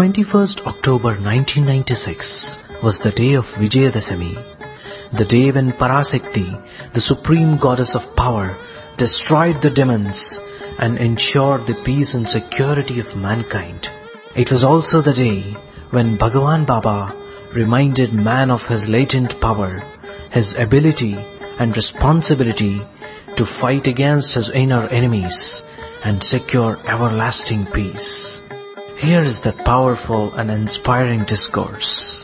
21st October 1996 was the day of Vijayadashami, the day when Parasekti, the supreme goddess of power, destroyed the demons and ensured the peace and security of mankind. It was also the day when Bhagavan Baba reminded man of his latent power, his ability and responsibility to fight against his inner enemies and secure everlasting peace. Here is that powerful and inspiring discourse.